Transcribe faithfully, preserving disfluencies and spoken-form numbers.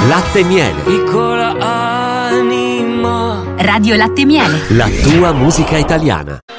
Latte e miele. Piccola anima. Radio Latte e Miele. La tua musica italiana.